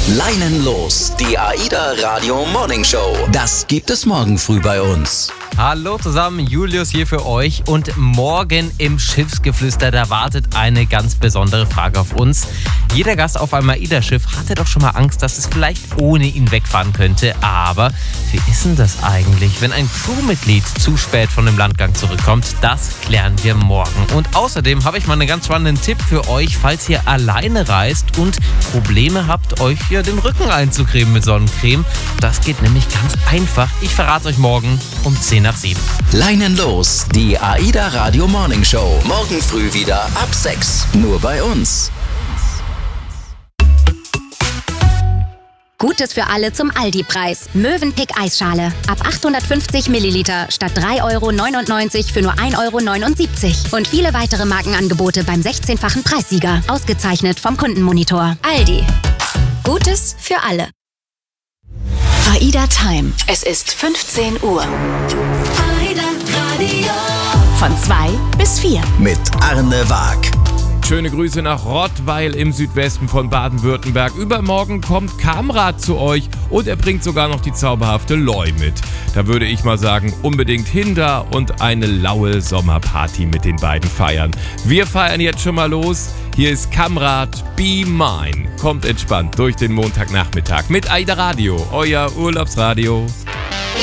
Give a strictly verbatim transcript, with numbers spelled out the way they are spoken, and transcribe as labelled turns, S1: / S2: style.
S1: Leinen los, die AIDA Radio Morning Show. Das gibt es morgen früh bei uns.
S2: Hallo zusammen, Julius hier für euch und morgen im Schiffsgeflüster, da wartet eine ganz besondere Frage auf uns. Jeder Gast auf einem AIDA-Schiff hatte doch schon mal Angst, dass es vielleicht ohne ihn wegfahren könnte, aber wie ist denn das eigentlich, wenn ein Crewmitglied zu spät von dem Landgang zurückkommt? Das klären wir morgen. Und außerdem habe ich mal einen ganz spannenden Tipp für euch, falls ihr alleine reist und Probleme habt, euch hier den Rücken einzucremen mit Sonnencreme. Das geht nämlich ganz einfach. Ich verrate euch morgen um zehn nach sieben.
S1: Leinen los, die AIDA Radio Morning Show. Morgen früh wieder ab sechs. Nur bei uns.
S3: Gutes für alle zum Aldi-Preis. Mövenpick Eisschale. Ab achthundertfünfzig Milliliter statt drei Euro neunundneunzig für nur ein Euro neunundsiebzig. Und viele weitere Markenangebote beim sechzehnfachen Preissieger. Ausgezeichnet vom Kundenmonitor. Aldi. Gutes für alle.
S4: AIDA Time. Es ist fünfzehn Uhr. AIDA Radio. Von zwei bis vier.
S1: Mit Arne Waag.
S5: Schöne Grüße nach Rottweil im Südwesten von Baden-Württemberg. Übermorgen kommt Kamrat zu euch und er bringt sogar noch die zauberhafte Loi mit. Da würde ich mal sagen, unbedingt hin da und eine laue Sommerparty mit den beiden feiern. Wir feiern jetzt schon mal los. Hier ist Kamrat, Be Mine. Kommt entspannt durch den Montagnachmittag mit AIDA Radio, euer Urlaubsradio.